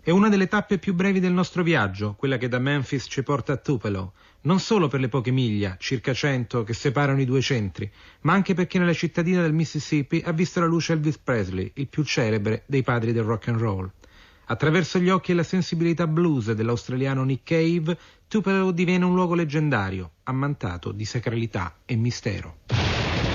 È una delle tappe più brevi del nostro viaggio, quella che da Memphis ci porta a Tupelo, non solo per le poche miglia, circa 100, che separano i due centri, ma anche perché nella cittadina del Mississippi ha visto la luce Elvis Presley, il più celebre dei padri del rock and roll. Attraverso gli occhi e la sensibilità blues dell'australiano Nick Cave, Tupelo diviene un luogo leggendario, ammantato di sacralità e mistero.